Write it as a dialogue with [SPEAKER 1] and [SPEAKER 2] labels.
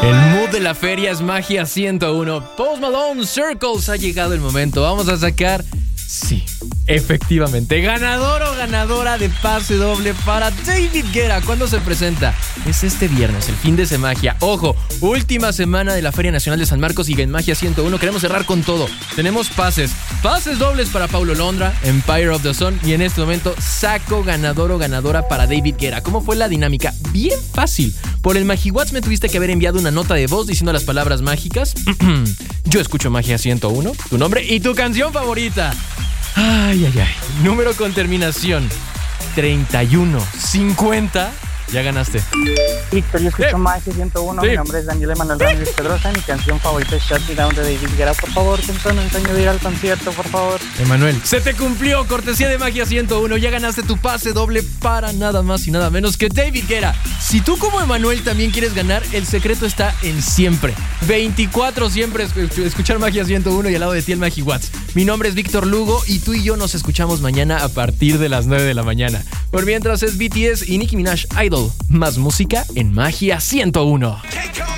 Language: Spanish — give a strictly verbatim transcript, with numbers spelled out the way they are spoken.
[SPEAKER 1] El mood de la feria es Magia ciento uno. Post Malone, Circles, ha llegado el momento. Vamos a sacar, sí, efectivamente, ganador o ganadora de pase doble para David Guetta. ¿Cuándo se presenta? Es este viernes, el fin de semana. Ojo, última semana de la Feria Nacional de San Marcos y en Magia ciento uno queremos cerrar con todo. Tenemos pases, pases dobles para Paulo Londra, Empire of the Sun, y en este momento saco ganador o ganadora para David Guetta. ¿Cómo fue la dinámica? Bien fácil. Por el MagiWhat's me tuviste que haber enviado una nota de voz diciendo las palabras mágicas. Yo escucho Magia ciento uno, tu nombre y tu canción favorita. Ay, ay, ay. Número con terminación treinta y uno cincuenta. Ya ganaste.
[SPEAKER 2] Víctor, yo escucho
[SPEAKER 1] Sí.
[SPEAKER 2] Magia ciento uno.
[SPEAKER 1] Sí.
[SPEAKER 2] Mi nombre es Daniel Emanuel Ramírez Pedrosa. Mi canción favorita es Shut Me Down de David Guetta. Por favor, pensando en ir al concierto, por favor.
[SPEAKER 1] Emanuel, se te cumplió, cortesía de Magia ciento uno. Ya ganaste tu pase doble para nada más y nada menos que David Guetta. Si tú como Emanuel también quieres ganar, el secreto está en siempre. veinticuatro siempre escuchar Magia ciento uno y al lado de ti el MagiWhat's. Mi nombre es Víctor Lugo y tú y yo nos escuchamos mañana a partir de las nueve de la mañana. Por mientras es B T S y Nicki Minaj Idol. Más música en Magia ciento uno.